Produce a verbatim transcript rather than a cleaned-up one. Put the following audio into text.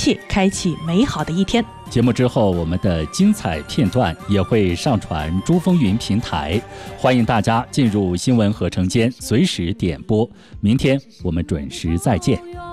气，开启美好的一天。 节目之后，我们的精彩片段也会上传珠风云平台，欢迎大家进入新闻合成间随时点播。明天我们准时再见。